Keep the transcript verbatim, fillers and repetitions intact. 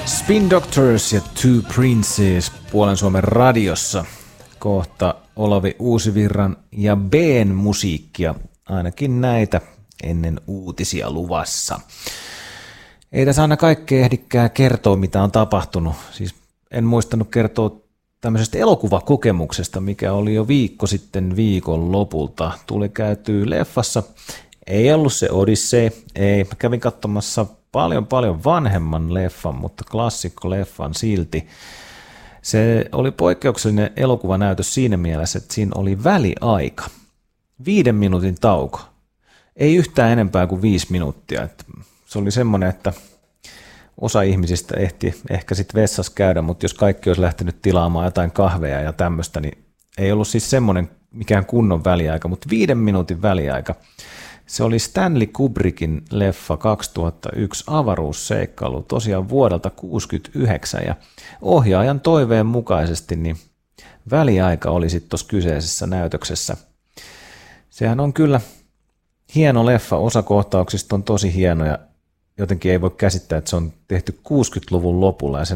Spin Doctors ja Two Princes Puolen Suomen radiossa. Kohta Olavi Uusivirran ja B:n musiikkia, ainakin näitä ennen uutisia luvassa. Ei tässä aina kaikkea ehdikään kertoa, mitä on tapahtunut. Siis en muistanut kertoa tämmöisestä elokuvakokemuksesta, mikä oli jo viikko sitten viikon lopulta. Tuli käytyy leffassa. Ei ollut se Odyssey, ei. Mä kävin katsomassa paljon paljon vanhemman leffan, mutta klassikkoleffan silti. Se oli poikkeuksellinen elokuvanäytös siinä mielessä, että siinä oli väliaika. Viiden minuutin tauko. Ei yhtään enempää kuin viisi minuuttia. Että se oli semmoinen, että osa ihmisistä ehti ehkä sitten vessassa käydä, mutta jos kaikki olisi lähtenyt tilaamaan jotain kahveja ja tämmöistä, niin ei ollut siis semmoinen mikään kunnon väliaika, mutta viiden minuutin väliaika. Se oli Stanley Kubrickin leffa kaksituhattayksi avaruusseikkailu, tosiaan vuodelta tuhatyhdeksänsataakuusikymmentäyhdeksän, ja ohjaajan toiveen mukaisesti niin väliaika oli sitten tuossa kyseisessä näytöksessä. Sehän on kyllä hieno leffa, osa kohtauksista on tosi hienoja, jotenkin ei voi käsittää, että se on tehty kuusikymmentäluvun lopulla ja se